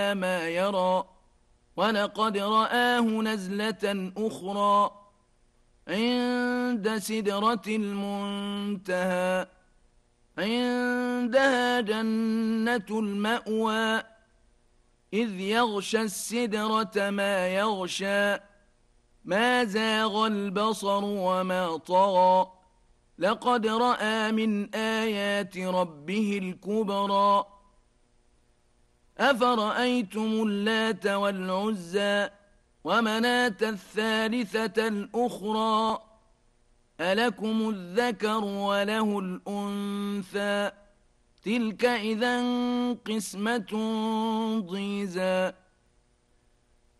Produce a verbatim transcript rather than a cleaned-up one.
ما يرى ولقد رآه نزلة أخرى عند سدرة المنتهى عندها جنة المأوى إذ يغشى السدرة ما يغشى ما زاغ البصر وما طغى لقد رأى من آيات ربه الكبرى أفرأيتم اللات والعزى ومناة الثالثة الأخرى ألكم الذكر وله الأنثى تلك إذا قسمة ضيزى